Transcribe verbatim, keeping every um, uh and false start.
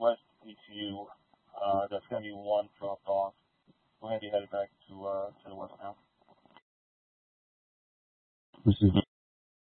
west E T U. Uh, that's going to be one dropped off. We're going to be headed back to uh, to the west now. This is